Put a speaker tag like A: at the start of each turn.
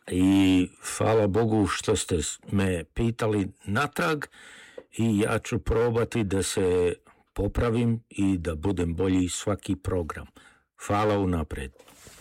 A: i hvala Bogu što ste me pitali natrag i ja ću probati da se popravim i da budem bolji svaki program. Hvala unaprijed.